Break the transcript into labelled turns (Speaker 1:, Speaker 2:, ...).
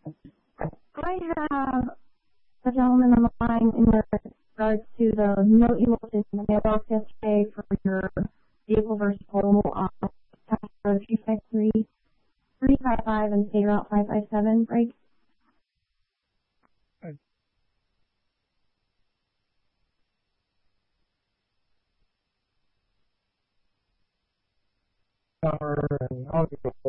Speaker 1: I have a gentleman on the line in regards to the note you left in the mailbox yesterday for your vehicle versus total Task Force 355 and State Route 557 break.
Speaker 2: And I'll go